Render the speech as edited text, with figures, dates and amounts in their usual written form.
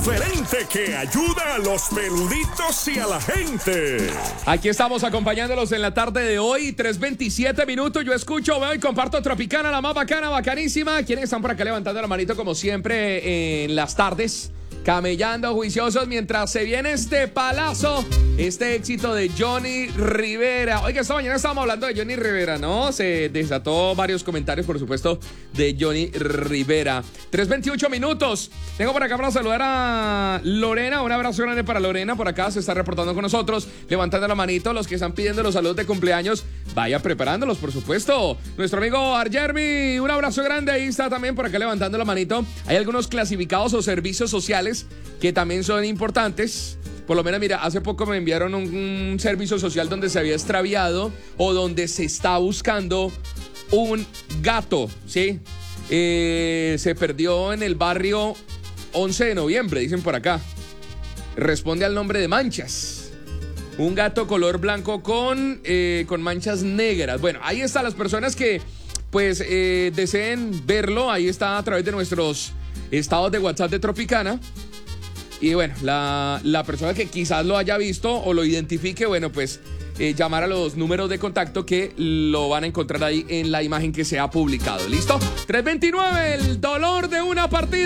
diferente que ayuda a los peluditos y a la gente. Aquí estamos acompañándolos en la tarde de hoy, 3:27 minutos. Yo escucho, veo y comparto Tropicana, la más bacana, bacanísima. ¿Quiénes están por acá levantando la manito como siempre en las tardes? Camellando juiciosos mientras se viene este palazo, este éxito de Johnny Rivera. Oiga, esta mañana estábamos hablando de Johnny Rivera, ¿no? Se desató varios comentarios, por supuesto, de Johnny Rivera. 3:28 minutos. Tengo por acá para saludar a Lorena. Un abrazo grande para Lorena. Por acá se está reportando con nosotros, levantando la manito. Los que están pidiendo los saludos de cumpleaños, vaya preparándolos, por supuesto. Nuestro amigo Arjermi, un abrazo grande. Ahí está también por acá levantando la manito. Hay algunos clasificados o servicios sociales que también son importantes. Por lo menos, mira, hace poco me enviaron un servicio social donde se había extraviado o donde se está buscando un gato, ¿sí? Se perdió en el barrio 11 de noviembre, dicen por acá. Responde al nombre de Manchas. Un gato color blanco con manchas negras. Bueno, ahí están las personas que pues deseen verlo. Ahí está a través de nuestros estados de WhatsApp de Tropicana. Y bueno, la persona que quizás lo haya visto o lo identifique, bueno, pues llamar a los números de contacto que lo van a encontrar ahí en la imagen que se ha publicado. ¿Listo? 3:29, el dolor de una partida.